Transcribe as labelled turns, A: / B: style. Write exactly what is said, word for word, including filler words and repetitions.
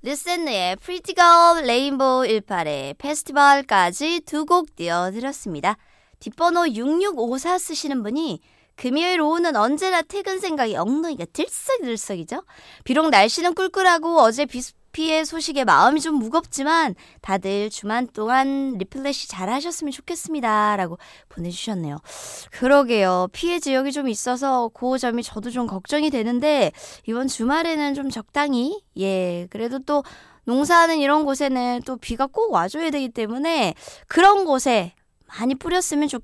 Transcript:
A: 르센느의 Pretty Girl, 레인보우 일팔의 페스티벌까지 두 곡 띄워드렸습니다. 뒷번호 육육오사 쓰시는 분이 금요일 오후는 언제나 퇴근 생각이 엉덩이가 들썩들썩이죠. 비록 날씨는 꿀꿀하고 어제 비피의 소식에 마음이 좀 무겁지만 다들 주말 동안 리플레시 잘 하셨으면 좋겠습니다 라고 보내주셨네요. 그러게요. 피해 지역이 좀 있어서 그 점이 저도 좀 걱정이 되는데 이번 주말에는 좀 적당히 예 그래도 또 농사하는 이런 곳에는 또 비가 꼭 와줘야 되기 때문에 그런 곳에 많이 뿌렸으면 좋겠습니다.